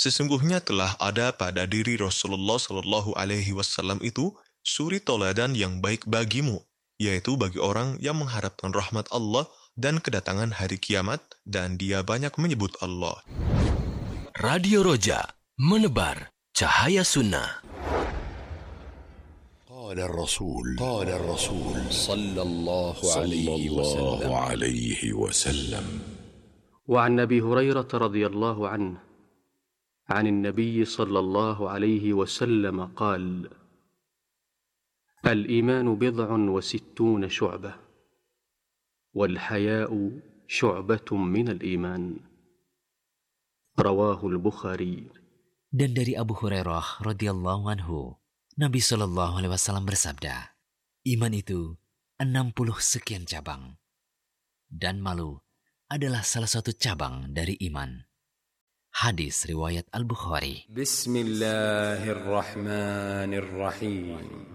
Sesungguhnya telah ada pada diri Rasulullah Shallallahu Alaihi Wasallam itu suri toladan yang baik bagimu, yaitu bagi orang yang mengharapkan rahmat Allah dan kedatangan hari kiamat, dan dia banyak menyebut Allah. Radio Roja, menebar cahaya sunnah. قال الرسول صلى الله عليه وسلم. وعن أبي هريرة رضي الله عنه عن النبي صلى الله عليه وسلم قال: الإيمان 60 شعبة والحياء شعبة من الإيمان. رواه البخاري. Dan dari Abu Hurairah radhiyallahu anhu, Nabi Shallallahu alaihi wasallam bersabda, iman itu 60 sekian cabang, dan malu adalah salah satu cabang dari iman. Hadis riwayat Al-Bukhari. Bismillahirrahmanirrahim.